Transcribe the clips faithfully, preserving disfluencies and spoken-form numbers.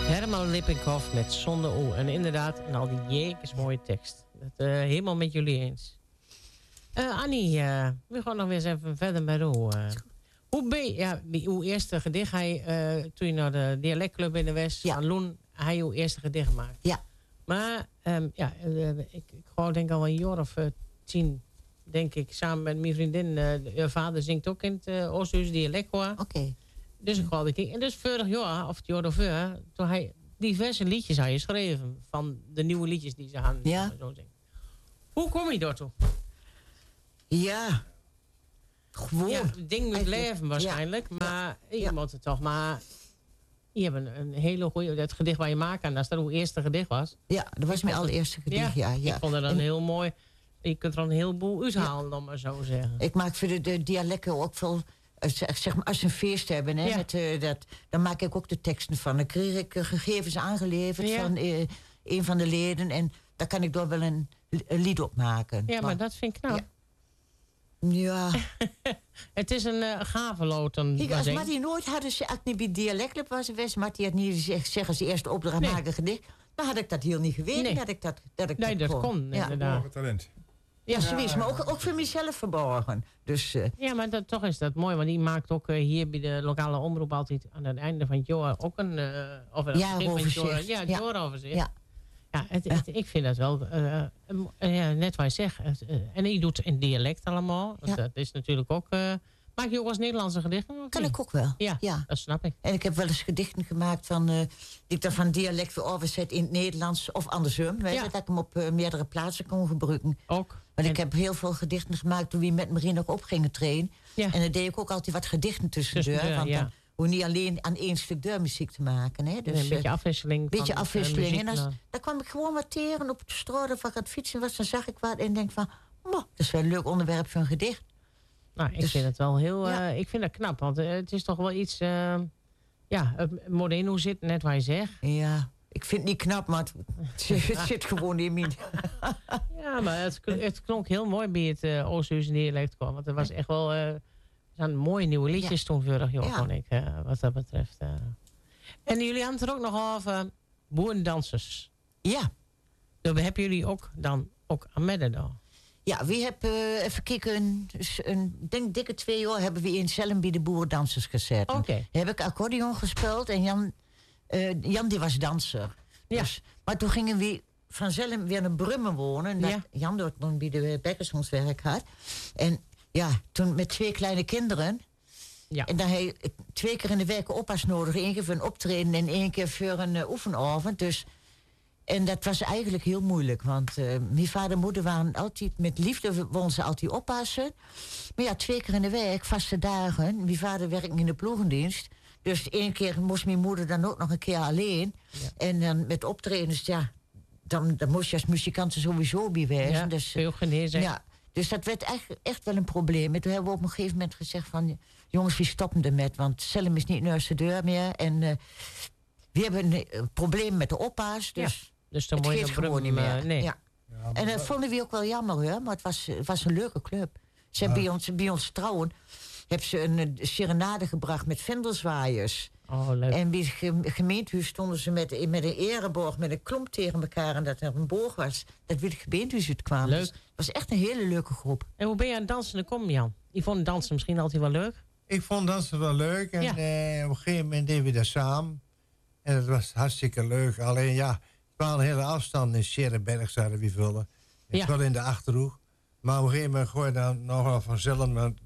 Herman Lippinkhoff met Zonder O. En inderdaad, en al die jekers mooie tekst. Dat uh, helemaal met jullie eens. Uh, Annie, uh, we gaan nog weer eens even verder met u. Uh, hoe ben je, ja, uw eerste gedicht, hij, uh, toen je naar de dialectclub in de West, ja. aan Loen, hij uw eerste gedicht gemaakt. Ja. Maar, um, ja, uh, ik, ik geloof denk al een jaar of uh, tien, denk ik, samen met mijn vriendin. Uh, je vader zingt ook in het uh, Oost-Duits dialect, hoor. Oké. Okay. Dus ik hoorde ik. En dus vorig jaar, of het jaar ervoor, toen hij diverse liedjes had geschreven. Van de nieuwe liedjes die ze hadden. Ja. Zo zeggen. Hoe kom je daartoe? Ja. Gewoon. Ja, het ding moet leven waarschijnlijk. Ja. Maar ja. je moet het toch maar... Je hebt een, een hele goede... Het gedicht waar je maakt aan, als dat uw eerste gedicht was. Ja, dat was mijn allereerste gedicht, ja. ja, ja. Ik vond het dan en, heel mooi. Je kunt er een heleboel uithalen, ja. om maar zo zeggen. Ik maak voor de, de dialecten ook veel... Zeg maar, als ze een feest hebben, hè, ja. met, uh, dat, dan maak ik ook de teksten van. Dan kreeg ik uh, gegevens aangeleverd ja. van uh, een van de leden. En daar kan ik door wel een, een lied op maken. Ja, maar, maar dat vind ik knap. Ja. ja. Het is een uh, gave lood. Dan als Martie nooit hadden ze echt niet bij dialectclub was geweest. Martie had niet gezegd als de eerste opdracht nee. maken gedicht. Dan had ik dat heel niet geweten. Nee, dat ik dat, dat, ik nee, dat, dat kon. Ja. Inderdaad. Talent. Ja, zoiets, maar ook, ook voor mezelf verborgen. Dus, uh, ja, maar dat, toch is dat mooi. Want die maakt ook uh, hier bij de lokale omroep altijd aan het einde van het jaar ook een... Uh, of een ja, overzicht. Ja, het ja. jaaroverzicht. Ja. Ja, het, het, ik vind dat wel... Uh, uh, ja, net wat je zegt. Uh, en je doet in dialect allemaal. Ja. Dat is natuurlijk ook... Uh, maak je ook als Nederlandse gedichten? Kan ik ook wel. Ja, ja, dat snap ik. En ik heb wel eens gedichten gemaakt van... Uh, die ik dan van dialect weer overzet in het Nederlands of andersom. Weet ja. je, dat ik hem op uh, meerdere plaatsen kon gebruiken. Ook. Want ik heb heel veel gedichten gemaakt toen we met Marie nog op gingen trainen. Ja. En dan deed ik ook altijd wat gedichten tussendoor. tussendoor want ja. dan hoef je niet alleen aan één stuk deurmuziek te maken. Hè. Dus, nee, een beetje afwisseling. Een beetje van, afwisseling. Uh, en als, dan kwam ik gewoon wat teren op de straat of ik aan het fietsen was. Dan zag ik wat en denk van... dat is wel een leuk onderwerp voor een gedicht. Nou, ik dus, vind het wel heel... Ja. Uh, ik vind dat knap. Want uh, het is toch wel iets... Uh, ja, het modern hoe zit, net waar je zegt. Ja, ik vind het niet knap, maar het, het zit gewoon in me. Ja, maar het, het klonk heel mooi bij het uh, Oost-Duitse dialect kwam. Want er was echt wel... Uh, er zijn mooie nieuwe liedjes ja. toen vorig jaar, ja. vond ik. Uh, wat dat betreft. Uh. En jullie hadden het er ook nog over boerendansers. Ja. Daar hebben jullie ook dan ook aan mededaan. Ja, we hebben, uh, even kijken, een, een denk dikke twee jaar hebben we in Zelm bij de boerendansers gezet. Oké. Okay. Heb ik accordeon gespeeld en Jan, uh, Jan die was danser. Ja. Dus, maar toen gingen we van Zelm weer naar Brummen wonen. Dat ja. Jan door toen bij de Bekkersonswerk had. En ja, toen met twee kleine kinderen. Ja. En dan had je twee keer in de week oppas nodig. Eén keer voor een optreden en één keer voor een uh, oefenavond. Dus... En dat was eigenlijk heel moeilijk. Want uh, mijn vader en moeder waren altijd... Met liefde wonen ze altijd oppassen. Maar ja, twee keer in de week, vaste dagen. Mijn vader werkte in de ploegendienst. Dus één keer moest mijn moeder dan ook nog een keer alleen. Ja. En dan met optredens, ja... Dan, dan moest je als muzikant er sowieso bij wezen. Ja, dus, veel genezen. Ja, dus dat werd echt, echt wel een probleem. En toen hebben we op een gegeven moment gezegd van... Jongens, we stoppen ermee. Want Zelm is niet naar de deur meer. En uh, we hebben een uh, probleem met de oppas. Dus... Ja. Dus dan moet je gewoon niet meer. Nee. Ja. Ja, en dat vonden we ook wel jammer, hoor. Maar het was, het was een leuke club. Ze hebben ja. bij, ons, bij ons trouwen... hebben ze een, een serenade gebracht met vendelzwaaiers. Oh, leuk. En bij het gemeentehuis stonden ze met, met een ereborg... met een klomp tegen elkaar en dat er een boog was. Dat weer het gemeentehuis uitkwam. Leuk. Dus het was echt een hele leuke groep. En hoe ben je aan het dansen gekomen, Jan? Je vond dansen misschien altijd wel leuk? Ik vond dansen wel leuk. En ja. eh, op een gegeven moment deden we dat samen. En het was hartstikke leuk. Alleen ja... Het waren hele afstanden in Scherrenberg zouden we vullen. Het ja. wel in de Achterhoek. Maar op een gegeven moment gooi je dan nog wel vanzelf. Dan,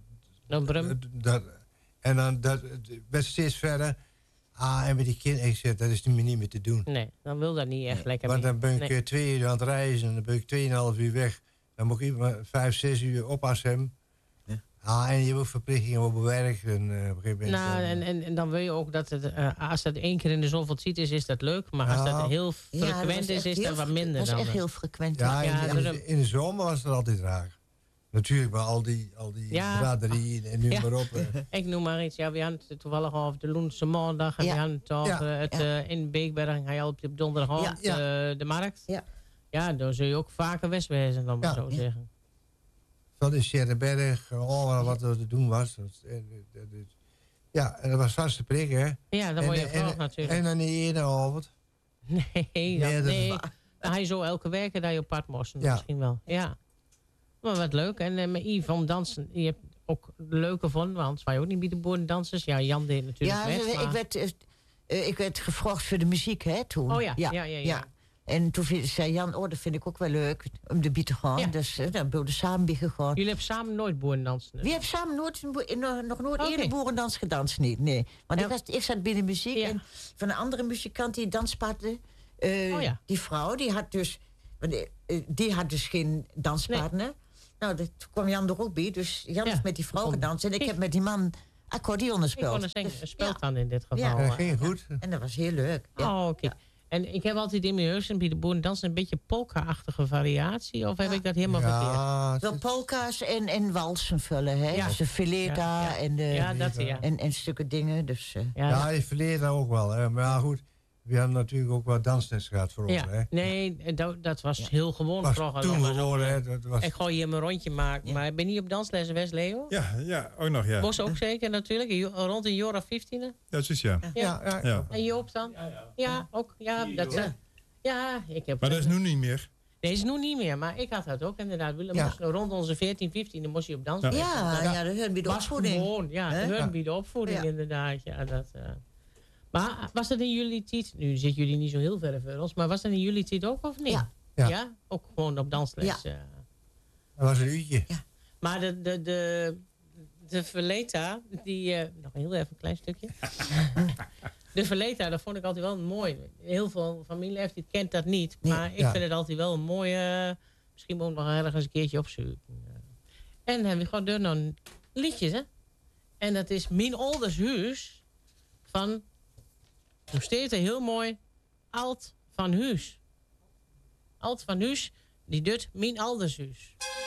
dat, en dan dat, werd steeds verder. Ah, en met die kinderen, ik zeg, dat is nu niet meer te doen. Nee, dan wil dat niet echt nee. lekker Want mee. dan ben ik nee. twee uur aan het reizen. En dan ben ik tweeënhalf uur weg. Dan moet ik maar vijf, zes uur oppassen hebben. Ja. Ah, en je hebt ook verplichtingen op werk. En, uh, op een gegeven moment, nou, en, en, en dan wil je ook dat het... Uh, als dat één keer in de zoveel tijd is, is dat leuk. Maar als dat heel frequent ja, dat is, is dat wat minder. Dat is dan echt heel frequent. Ja, ja, in, in, in, in de zomer was het altijd raar. Natuurlijk, maar al die, al die ja. braderieën en nu ja. maar op. Ik noem maar iets. Ja, we hadden het toevallig over de Loense maandag. En ja. we hadden het over ja. het, ja. uh, in Beekberg. Ga je op, op donderdagavond ja. uh, de markt. Ja. ja, dan zul je ook vaker westwezen, dan maar ja. zo ja. zeggen. Van in Scherrenberg, oh, wat er te doen was. Ja, en dat was vaste prik, hè? Ja, dan word je gevraagd natuurlijk. En dan niet ene avond. Nee, Nee, dan, dat is nee. waar. Dan ga je zo elke week dat je op pad moest. Ja. Misschien wel. Ja. Maar wat leuk. En uh, met Yves van dansen. Je hebt ook leuke van, want wij ook niet bij de boerendansers. Ja, Jan deed natuurlijk Ja, met, ik, maar... werd, uh, ik werd gevraagd voor de muziek, hè, toen. Oh ja, ja, ja. ja, ja. En toen vind, zei Jan, oh, dat vind ik ook wel leuk om de biet te gaan. Ja. Dus uh, dan ben we samen bij gegaan. Jullie hebben samen nooit boerendansen? We hebben samen nooit, nog, nog nooit Okay. eerder boerendans gedanst, niet. Nee. Want Ja. ik, was, ik zat bij de muziek Ja. en van een andere muzikant die danspartner. Uh, Oh ja. Die vrouw, die had dus, uh, die had dus geen danspartner. Nee. Nou, dat kwam Jan er ook bij. Dus Jan Ja. heeft met die vrouw Kom. gedanst. En ik Ik- heb met die man accordeon Ik gespeeld. kon een zingen, Dus, een speelt ja. dan in dit geval. Ja. En dat uh, ging goed. En dat was heel leuk. Ja. Oh, oké. Okay. En ik heb altijd in mijn heursen bij de boerendansen een beetje polka-achtige variatie. Of heb Ja. ik dat helemaal verkeerd? Ja, Wel het- polka's en, en walsen vullen, hè. Ja. Dus de fileta Ja, ja. en, de, Ja, dat ja. en, en stukken dingen. Dus, uh, Ja, ja, je verleert dat ook wel. Hè. Maar ja, goed, we hadden natuurlijk ook wat dansles gehad voor ons. ja. Hè. Nee, dat, dat was Ja. heel gewoon. Was vroeger. toen Dat was gewoon, ook, hè. Dat was, ik gooi hier mijn rondje maken. Ja. Maar ik ben niet op danslessen geweest, Leo. Ja, ja, ook nog, ja. Bos ook zeker natuurlijk. Jo- Rond een jaar of vijftien. Ja, precies, ja. ja, ja, ja. En Joop dan? Ja, ook. Ja, dat zijn. Ja, ik heb. Maar dat is nu niet meer. Nee, is nu niet meer. Maar ik had dat ook inderdaad. We Ja. moesten rond onze veertien, vijftien dan moest je op dans. Ja. ja, ja, dat hoort bij de was opvoeding. gewoon, ja, Hè? dat Ja. hoort bij de opvoeding Ja. inderdaad. Ja, dat, uh. Maar was dat in jullie tijd? Nu zitten jullie niet zo heel ver voor ons, maar was dat in jullie tijd ook of niet? Ja. Ja. Ook gewoon op dansles. Ja. uh. dat was een uurtje. Maar de, de, de, de Verleta, die... Uh, nog heel even een klein stukje. De Verleta, dat vond ik altijd wel mooi. Heel veel familie heeft dit, kent dat niet. Nee. Maar ik Ja. vind het altijd wel een mooie... Misschien moet ik nog ergens een keertje opzoeken. En uh, we gaan door naar een liedjes, hè. En dat is Mijn Olders Huis van... Nog steeds een heel mooi... Alt van Huis. Alt van Huis, die doet Mijn Olders Huis.